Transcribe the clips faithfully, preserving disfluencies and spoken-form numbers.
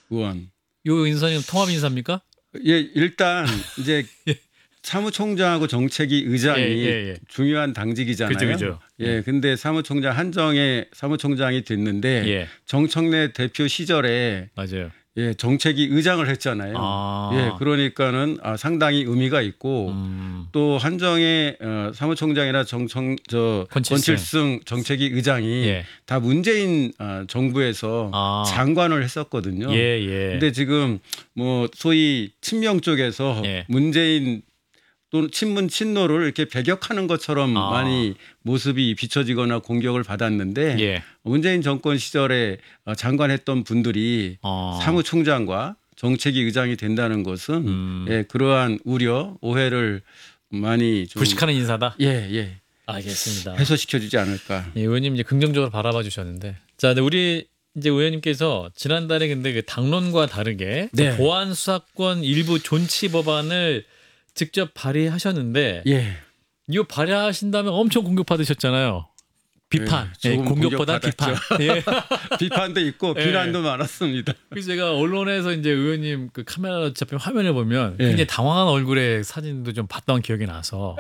의원. 요 인사는 통합 인사입니까? 예, 일단 이제 예. 사무총장하고 정책위 의장이 예, 예, 예. 중요한 당직이잖아요. 그죠, 그죠. 예, 예. 근데 사무총장 한정의 사무총장이 됐는데 예. 정청래 대표 시절에 맞아요. 예, 정책위 의장을 했잖아요. 아. 예, 그러니까는 아, 상당히 의미가 있고 음. 또 한정의 어, 사무총장이나 정청 저 권칠승. 권칠승 정책위 의장이 예. 다 문재인 어, 정부에서 아. 장관을 했었거든요. 예, 예. 근데 지금 뭐 소위 친명 쪽에서 예. 문재인 또 친문 친노를 이렇게 배격하는 것처럼 아. 많이 모습이 비춰지거나 공격을 받았는데 예. 문재인 정권 시절에 장관했던 분들이 아. 사무총장과 정책위 의장이 된다는 것은 음. 예, 그러한 우려, 오해를 많이 좀 불식하는 인사다. 예, 예. 알겠습니다. 해소시켜주지 않을까. 예, 의원님 이제 긍정적으로 바라봐 주셨는데, 자, 근데 우리 이제 의원님께서 지난달에 근데 그 당론과 다르게 네. 보안 수사권 일부 존치 법안을 직접 발의하셨는데, 예. 이거 발의하신다면 엄청 공격받으셨잖아요. 비판, 예, 예, 조금 공격보다 비판. 공격받았죠. 예. 비판도 있고 예. 비난도 많았습니다. 그래서 제가 언론에서 이제 의원님 그 카메라로 잡힌 화면을 보면 예. 굉장히 당황한 얼굴의 사진도 좀 봤던 기억이 나서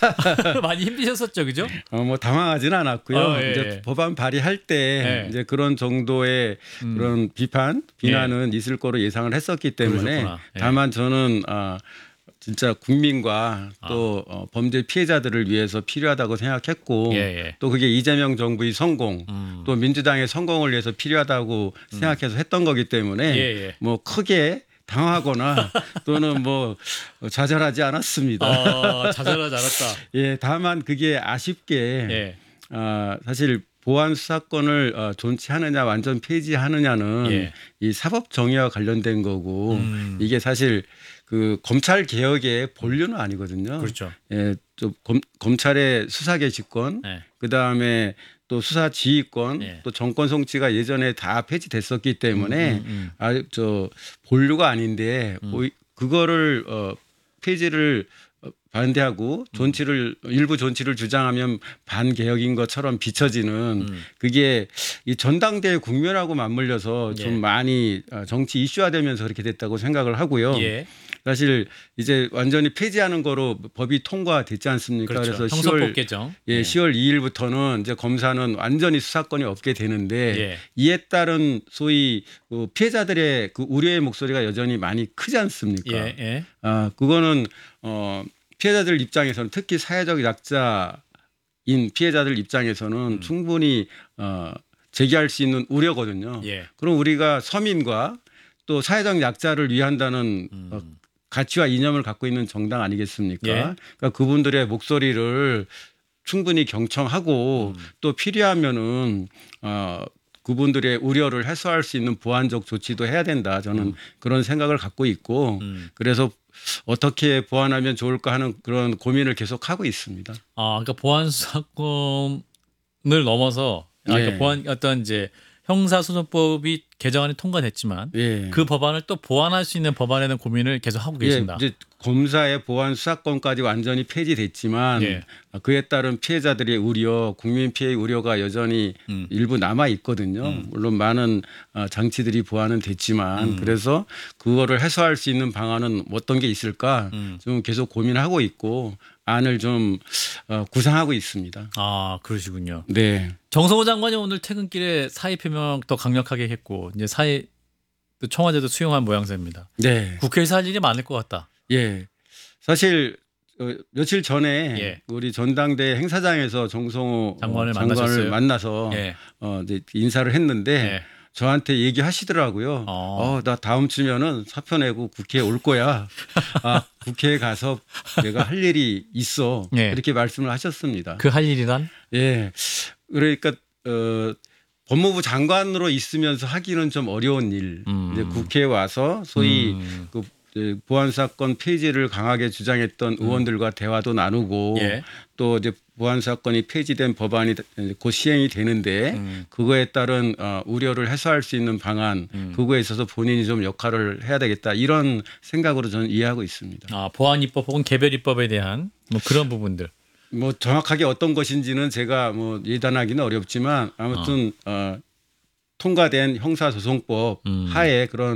많이 힘드셨었죠, 그죠? 어, 뭐 당황하지는 않았고요. 어, 예, 이제 예. 법안 발의할 때 예. 이제 그런 정도의 음. 그런 비판, 비난은 있을 거로 예상을 했었기 때문에 그러셨구나. 예. 다만 저는 아, 진짜 국민과 또 아. 어, 범죄 피해자들을 위해서 필요하다고 생각했고 예, 예. 또 그게 이재명 정부의 성공 음. 또 민주당의 성공을 위해서 필요하다고 생각해서 했던 거기 때문에 예, 예. 뭐 크게 당하거나 또는 뭐 좌절하지 않았습니다. 아, 자잘하지 않았다. 예, 다만 그게 아쉽게 예. 아, 사실 보안 수사권을 어, 존치하느냐 완전 폐지하느냐는 예. 이 사법 정의와 관련된 거고 음. 이게 사실 그 검찰 개혁의 본류는 아니거든요. 그렇죠. 예, 좀 검, 검찰의 수사 개시권, 예. 그 다음에 또 수사 지휘권, 예. 또 정권 송치가 예전에 다 폐지됐었기 때문에 음, 음, 음. 아, 저 본류가 아닌데 음. 오히- 그거를 어, 폐지를 어, 반대하고 존치를 일부 존치를 주장하면 반개혁인 것처럼 비춰지는 음. 그게 이 전당대회 국면하고 맞물려서 좀 예. 많이 어, 정치 이슈화되면서 그렇게 됐다고 생각을 하고요. 예. 사실 이제 완전히 폐지하는 거로 법이 통과됐지 않습니까? 그렇죠. 래서 형사법 시월 개정. 예, 시월 이 일부터는 이제 검사는 완전히 수사권이 없게 되는데 예. 이에 따른 소위 그 피해자들의 그 우려의 목소리가 여전히 많이 크지 않습니까? 예. 예. 아, 그거는 어, 피해자들 입장에서는 특히 사회적 약자인 피해자들 입장에서는 음. 충분히 어, 제기할 수 있는 우려거든요. 예. 그럼 우리가 서민과 또 사회적 약자를 위한다는 음. 어, 가치와 이념을 갖고 있는 정당 아니겠습니까? 예. 그러니까 그분들의 목소리를 충분히 경청하고 음. 또 필요하면은 어, 그분들의 우려를 해소할 수 있는 보완적 조치도 해야 된다. 저는 음. 그런 생각을 갖고 있고 음. 그래서 어떻게 보완하면 좋을까 하는 그런 고민을 계속 하고 있습니다. 아, 그러니까 보안 수사권을 넘어서 아, 그러니까 예. 보안 어떤 이제 형사소송법이 개정안이 통과됐지만 예. 그 법안을 또 보완할 수 있는 법안에 대한 고민을 계속 하고 계신다. 예, 이제 검사의 보안 수사권까지 완전히 폐지됐지만 예. 그에 따른 피해자들의 우려, 국민 피해의 우려가 여전히 음. 일부 남아 있거든요. 음. 물론 많은 어, 장치들이 보완은 됐지만 음. 그래서 그거를 해소할 수 있는 방안은 어떤 게 있을까 음. 좀 계속 고민하고 있고 안을 좀 어, 구상하고 있습니다. 아, 그러시군요. 네. 정성호 장관이 오늘 퇴근길에 사의 표명 더 강력하게 했고 이제 사의 또 청와대도 수용한 모양새입니다. 네. 국회에서 할 일이 많을 것 같다. 예. 사실 어, 며칠 전에 예. 우리 전당대 행사장에서 정성호 장관을 어, 장관을 만나셨어요? 만나서 예. 어, 이제 인사를 했는데 예. 저한테 얘기하시더라고요. 어. 어, 나 다음 주면은 사표 내고 국회에 올 거야. 아, 국회에 가서 내가 할 일이 있어. 예. 그렇게 말씀을 하셨습니다. 그 할 일이란? 예. 그러니까 어, 법무부 장관으로 있으면서 하기는 좀 어려운 일. 음. 이제 국회에 와서 소위 음. 그 보안 사건 폐지를 강하게 주장했던 의원들과 대화도 나누고 예. 또 이제 보안 사건이 폐지된 법안이 곧 시행이 되는데 음. 그거에 따른 어, 우려를 해소할 수 있는 방안 음. 그거에 있어서 본인이 좀 역할을 해야 되겠다 이런 생각으로 저는 이해하고 있습니다. 아, 보안 입법 혹은 개별 입법에 대한 뭐 그런 부분들. 뭐 정확하게 어떤 것인지는 제가 뭐 예단하기는 어렵지만 아무튼 어. 어, 통과된 형사소송법 음. 하에 그런